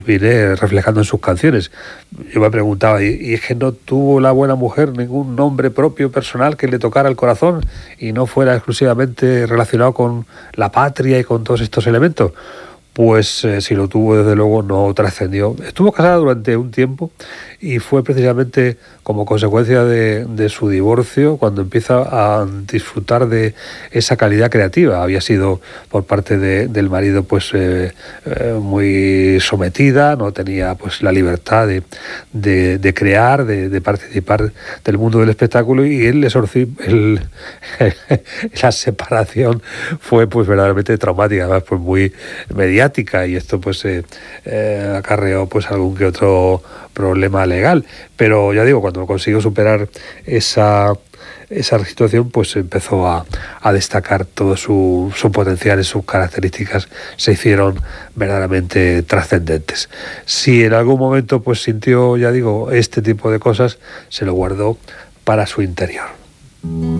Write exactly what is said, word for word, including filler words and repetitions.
viene reflejando en sus canciones. Yo me preguntaba, ¿y, y es que no tuvo la buena mujer ningún nombre propio personal que le tocara el corazón y no fuera exclusivamente relacionado con la patria y con todos estos elementos? Pues eh, si lo tuvo, desde luego no trascendió. Estuvo casada durante un tiempo y fue precisamente como consecuencia de, de su divorcio cuando empieza a disfrutar de esa calidad creativa. Había sido por parte de, del marido pues eh, eh, muy sometida, no tenía pues la libertad de, de, de crear, de, de participar del mundo del espectáculo, y él, el, la separación fue pues verdaderamente traumática, además pues muy mediática, y esto pues eh, eh, acarreó pues algún que otro problema legal, pero ya digo, cuando consiguió superar esa esa situación, pues empezó a, a destacar todo su, su potencial y sus características se hicieron verdaderamente trascendentes. Si en algún momento pues sintió, ya digo, este tipo de cosas, se lo guardó para su interior.